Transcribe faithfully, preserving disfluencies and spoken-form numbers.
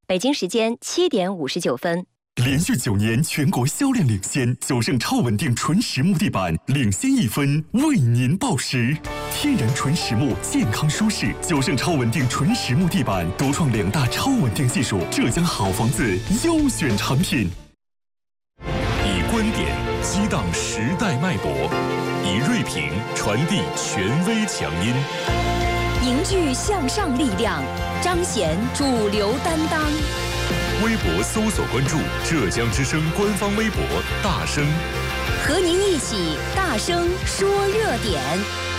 北京时间七点五十九分。 连续九年全国销量领先，九盛超稳定纯实木地板领先一分，为您报时。天然纯实木，健康舒适。九盛超稳定纯实木地板独创两大超稳定技术，浙江好房子优选产品。 以观点激荡时代脉搏，以锐评传递权威强音， 凝聚向上力量，彰显主流担当。 微博搜索关注浙江之声官方微博大声， 和您一起大声说热点。